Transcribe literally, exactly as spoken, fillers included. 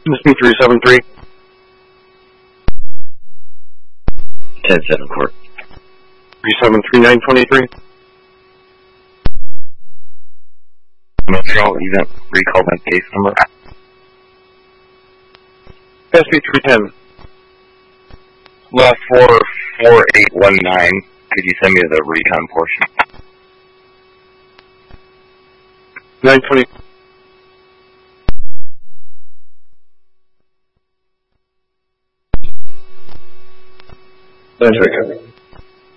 S P three seven three. ten seven court. three seven three nine two three. Montreal event recall and case number. S P three ten. Last four four eight one nine. Could you send me the recon portion? nine twenty. That's recovery.